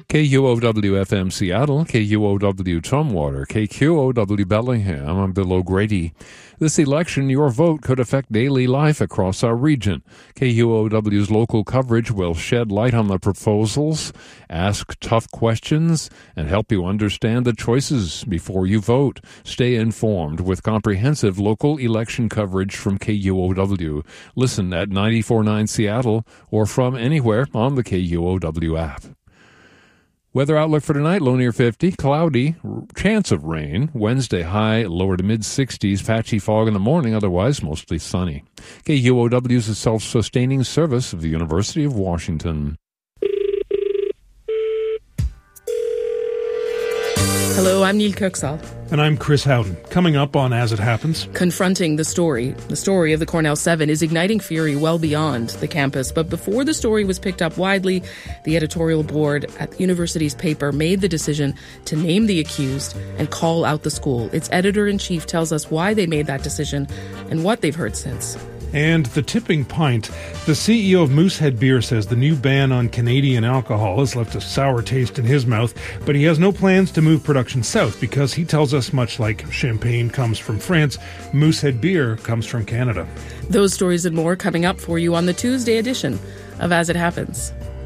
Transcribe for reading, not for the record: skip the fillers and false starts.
KUOW-FM Seattle, KUOW Tumwater, KQOW Bellingham. I'm Bill O'Grady. This election, your vote could affect daily life across our region. KUOW's local coverage will shed light on the proposals, ask tough questions, and help you understand the choices before you vote. Stay informed with comprehensive local election coverage from KUOW. Listen at 94.9 Seattle or from anywhere on the KUOW app. Weather outlook for tonight, low near 50, cloudy, chance of rain. Wednesday, high, lower to mid-60s, patchy fog in the morning, otherwise mostly sunny. KUOW is a self-sustaining service of the University of Washington. Hello, I'm Neil Kirksall. And I'm Chris Howden. Coming up on As It Happens. Confronting the story of the Cornell 7 is igniting fury well beyond the campus. But before the story was picked up widely, the editorial board at the university's paper made the decision to name the accused and call out the school. Its editor-in-chief tells us why they made that decision and what they've heard since. And the tipping pint. The CEO of Moosehead Beer says the new ban on Canadian alcohol has left a sour taste in his mouth, but he has no plans to move production south because he tells us much like champagne comes from France, Moosehead Beer comes from Canada. Those stories and more coming up for you on the Tuesday edition of As It Happens.